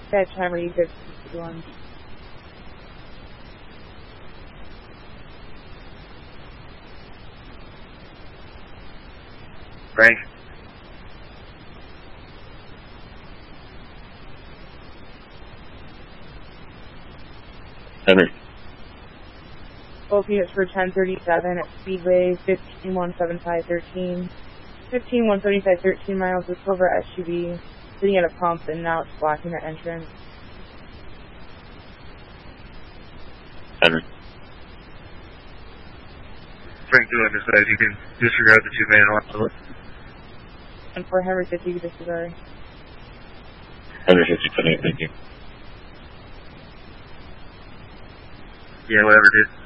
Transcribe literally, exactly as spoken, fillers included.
That time are you good for one? Frank? Henry. Both units for ten thirty-seven at Speedway, fifteen one seventy-five thirteen. fifteen one seventy-five thirteen miles with silver S U V, sitting at a pump and now it's blocking the entrance. Henry. Frank two undersized, you can disregard the two man. And for Henry fifty, you can disregard. Henry fifty, thank you. Yeah, whatever, dude.